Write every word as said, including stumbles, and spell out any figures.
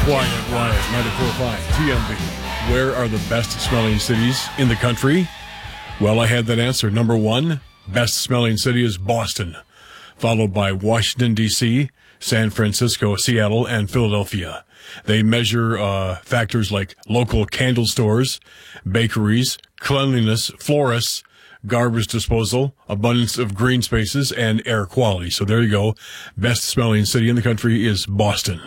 Quiet Riot ninety-four point five T M B. Where are the best smelling cities in the country? Well, I had that answer. Number one, best smelling city is Boston, followed by Washington, D C, San Francisco, Seattle, and Philadelphia. They measure uh, factors like local candle stores, bakeries, cleanliness, florists, garbage disposal, abundance of green spaces, and air quality. So there you go. Best smelling city in the country is Boston.